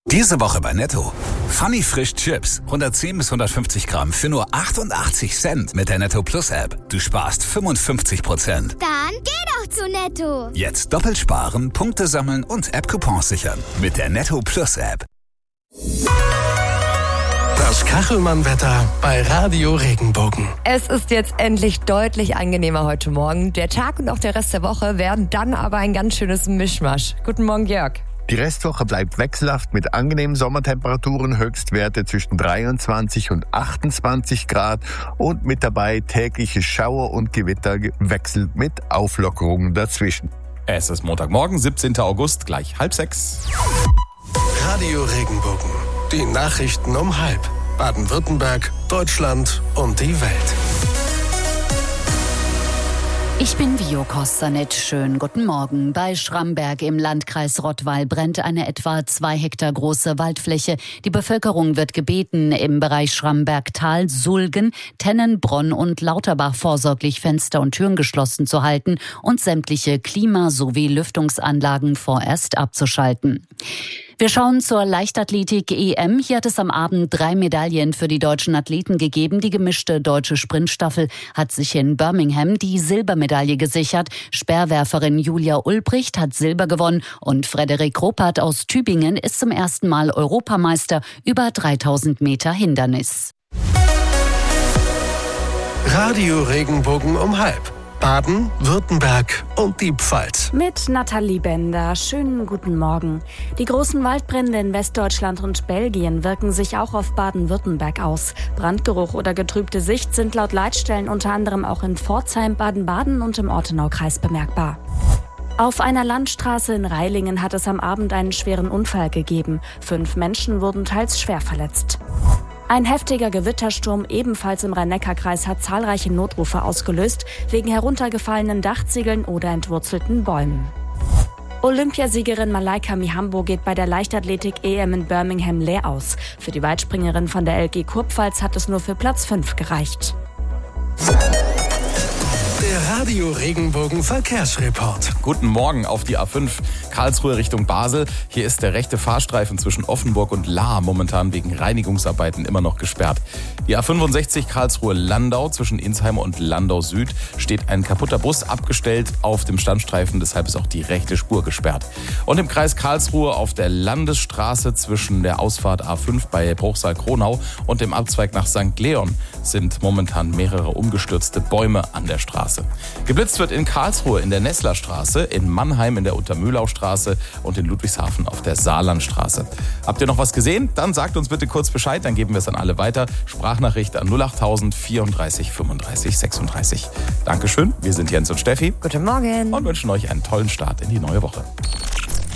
Diese Woche bei Netto. Funny Frisch Chips. 110 bis 150 Gramm für nur 88 Cent mit der Netto Plus App. Du sparst 55%. Dann geh doch zu Netto. Jetzt doppelt sparen, Punkte sammeln und App-Coupons sichern. Mit der Netto Plus App. Das Kachelmann-Wetter bei Radio Regenbogen. Es ist jetzt endlich deutlich angenehmer heute Morgen. Der Tag und auch der Rest der Woche werden dann aber ein ganz schönes Mischmasch. Guten Morgen, Jörg. Die Restwoche bleibt wechselhaft mit angenehmen Sommertemperaturen, Höchstwerte zwischen 23 und 28 Grad und mit dabei tägliche Schauer und Gewitter gewechselt mit Auflockerungen dazwischen. Es ist Montagmorgen, 17. August, gleich 5:30. Radio Regenbogen. Die Nachrichten um 5:30. Baden-Württemberg, Deutschland und die Welt. Ich bin Vio Kostanet. Schönen guten Morgen. Bei Schramberg im Landkreis Rottweil brennt eine etwa 2 Hektar große Waldfläche. Die Bevölkerung wird gebeten, im Bereich Schrambergtal, Sulgen, Tennen, Bronn und Lauterbach vorsorglich Fenster und Türen geschlossen zu halten und sämtliche Klima- sowie Lüftungsanlagen vorerst abzuschalten. Wir schauen zur Leichtathletik-EM. Hier hat es am Abend 3 Medaillen für die deutschen Athleten gegeben. Die gemischte deutsche Sprintstaffel hat sich in Birmingham die Silbermedaille gesichert. Speerwerferin Julia Ulbricht hat Silber gewonnen und Frederik Ruppert aus Tübingen ist zum ersten Mal Europameister über 3000 Meter Hindernis. Radio Regenbogen um 5:30. Baden, Württemberg und die Pfalz. Mit Nathalie Bender. Schönen guten Morgen. Die großen Waldbrände in Westdeutschland und Belgien wirken sich auch auf Baden-Württemberg aus. Brandgeruch oder getrübte Sicht sind laut Leitstellen unter anderem auch in Pforzheim, Baden-Baden und im Ortenaukreis bemerkbar. Auf einer Landstraße in Reilingen hat es am Abend einen schweren Unfall gegeben. 5 Menschen wurden teils schwer verletzt. Ein heftiger Gewittersturm ebenfalls im Rhein-Neckar-Kreis hat zahlreiche Notrufe ausgelöst, wegen heruntergefallenen Dachziegeln oder entwurzelten Bäumen. Olympiasiegerin Malaika Mihambo geht bei der Leichtathletik-EM in Birmingham leer aus. Für die Weitspringerin von der LG Kurpfalz hat es nur für Platz 5 gereicht. Der Radio Regenbogen Verkehrsreport. Guten Morgen auf die A5 Karlsruhe Richtung Basel. Hier ist der rechte Fahrstreifen zwischen Offenburg und Lahr momentan wegen Reinigungsarbeiten immer noch gesperrt. Die A65 Karlsruhe-Landau zwischen Insheim und Landau Süd steht ein kaputter Bus abgestellt auf dem Standstreifen, deshalb ist auch die rechte Spur gesperrt. Und im Kreis Karlsruhe auf der Landesstraße zwischen der Ausfahrt A5 bei Bruchsal-Kronau und dem Abzweig nach St. Leon sind momentan mehrere umgestürzte Bäume an der Straße. Geblitzt wird in Karlsruhe in der Nesslerstraße, in Mannheim in der Untermühlaustraße und in Ludwigshafen auf der Saarlandstraße. Habt ihr noch was gesehen? Dann sagt uns bitte kurz Bescheid, dann geben wir es an alle weiter. Sprachnachricht an 08000 34 35 36. Dankeschön, wir sind Jens und Steffi. Guten Morgen. Und wünschen euch einen tollen Start in die neue Woche.